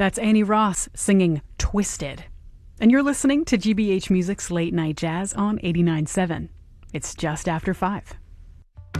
That's Annie Ross singing Twisted. And you're listening to GBH Music's Late Night Jazz on 89.7. It's just after 5.